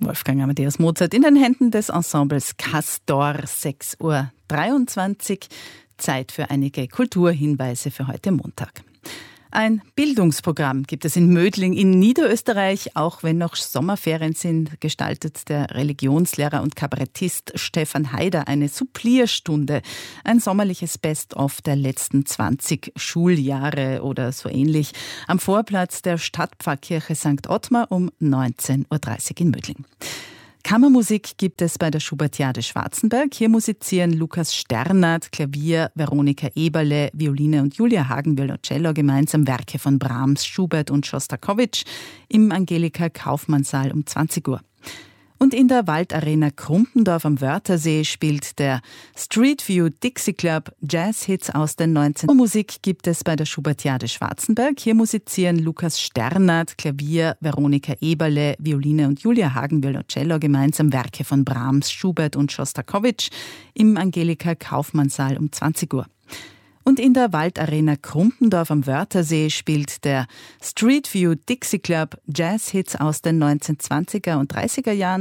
Wolfgang Amadeus Mozart in den Händen des Ensembles Castor, 6:23 Uhr. Zeit für einige Kulturhinweise für heute Montag. Ein Bildungsprogramm gibt es in Mödling in Niederösterreich. Auch wenn noch Sommerferien sind, gestaltet der Religionslehrer und Kabarettist Stefan Haider eine Supplierstunde. Ein sommerliches Best-of der letzten 20 Schuljahre oder so ähnlich. Am Vorplatz der Stadtpfarrkirche St. Ottmar um 19:30 Uhr in Mödling. Kammermusik gibt es bei der Schubertiade Schwarzenberg. Hier musizieren Lukas Sternert, Klavier, Veronika Eberle, Violine und Julia Hagen, Violoncello gemeinsam Werke von Brahms, Schubert und Schostakowitsch im Angelika-Kaufmann-Saal um 20 Uhr. Und in der Waldarena Krumpendorf am Wörthersee spielt der Street View Dixie Club Jazz-Hits aus den 19. Musik gibt es bei der Schubertiade Schwarzenberg. Hier musizieren Lukas Sternert, Klavier, Veronika Eberle, Violine und Julia Hagen, Violoncello gemeinsam Werke von Brahms, Schubert und Schostakowitsch im Angelika-Kaufmann-Saal um 20 Uhr. Und in der Waldarena Krumpendorf am Wörthersee spielt der Street View Dixie Club Jazz-Hits aus den 1920er und 30er Jahren.